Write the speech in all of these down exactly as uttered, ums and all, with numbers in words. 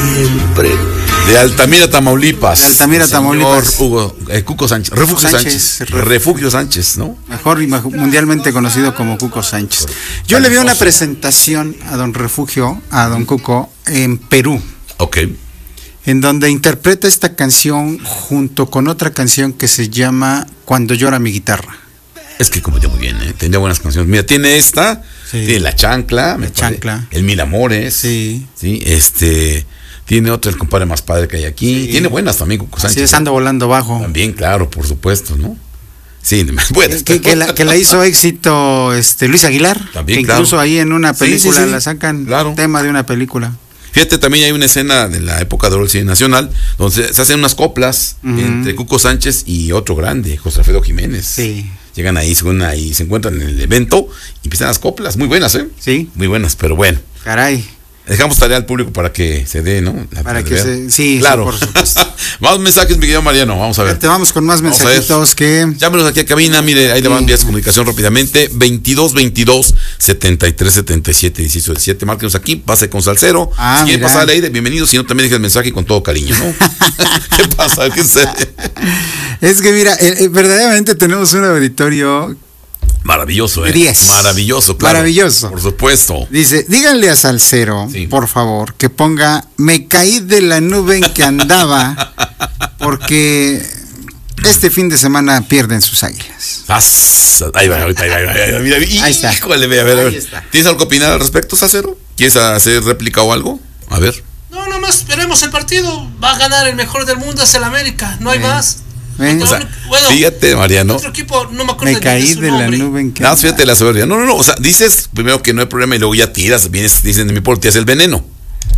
siempre. De Altamira, Tamaulipas. De Altamira, Tamaulipas. Hugo, eh, Cuco Sánchez. Refugio Sánchez. Sánchez. Refugio Sánchez, ¿no? Mejor y mundialmente conocido como Cuco Sánchez. Yo le vi una presentación a don Refugio, a don Cuco, en Perú. Ok. En donde interpreta esta canción junto con otra canción que se llama Cuando llora mi guitarra. Es que como ya muy bien, ¿eh? Tenía buenas canciones. Mira, tiene esta, sí. Tiene La Chancla, La Chancla. El Mil Amores. Sí. Sí, este... Tiene otro, El Compadre Más Padre que hay aquí. Sí. Tiene buenas también, Cuco Sánchez. Sí, es Ando Volando Bajo. También, claro, por supuesto, ¿no? Sí, buenas. Que, que, la, que la hizo éxito este Luis Aguilar. También, que claro. Incluso ahí en una película sí, sí, sí. la sacan, claro. Tema de una película. Fíjate, también hay una escena de la época de oro del cine nacional, donde se hacen unas coplas uh-huh. entre Cuco Sánchez y otro grande, José Alfredo Jiménez. Sí. Llegan ahí, según ahí, se encuentran en el evento y empiezan las coplas, muy buenas, ¿eh? Sí. Muy buenas, pero bueno. Caray. Dejamos tarea al público para que se dé, ¿no? La para que se, sí, claro. Sí, por supuesto. Más mensajes, mi querido Mariano, vamos a ver. Te vamos con más vamos mensajitos que... Llámenos aquí a cabina, mire, ahí sí. Le van a enviar su comunicación rápidamente, veintidós veintidós setenta y tres setenta y siete dieciocho diecisiete, márquenos aquí, pase con Salcero, ah, si quieren pasar al aire, bienvenido, si no también deje el mensaje con todo cariño, ¿no? ¿Qué pasa? ¿Qué sé? Es que mira, eh, verdaderamente tenemos un auditorio... Maravilloso, ¿eh? diez. Maravilloso, claro. Maravilloso. Por supuesto. Dice, díganle a Salcero, sí. por favor, que ponga Me caí de la nube en que andaba, porque este fin de semana pierden sus águilas. Ahí va, ahorita, ahí va, ahí va, ahí va. Mira, ahí está. Híjole, a ver, a ver. Ahí está. ¿Tienes algo que opinar al respecto, Salcero? ¿Quieres hacer réplica o algo? A ver. No, nomás esperemos el partido. Va a ganar el mejor del mundo, es el América, no hay eh. más. ¿Eh? O sea, bueno, fíjate, Mariano. Otro equipo, no me acuerdo me caí de, de la nube en que no, fíjate la soberbia. No, no, no. O sea, dices primero que no hay problema y luego ya tiras. Vienes, dicen de mi por tiras el veneno.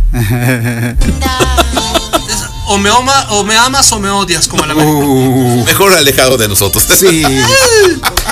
o, me ama, o me amas o me odias, como la uh, mejor alejado de nosotros. Sí.